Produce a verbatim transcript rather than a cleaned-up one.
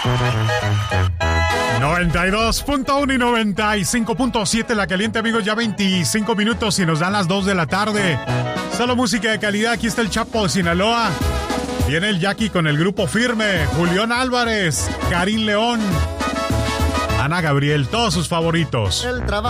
noventa y dos punto uno y noventa y cinco punto siete La Caliente, amigos, ya veinticinco minutos y nos dan las dos de la tarde. Solo música de calidad, aquí está el Chapo de Sinaloa. Viene el Jackie con el Grupo Firme, Julián Álvarez, Karim León, Ana Gabriel, todos sus favoritos. El trabajo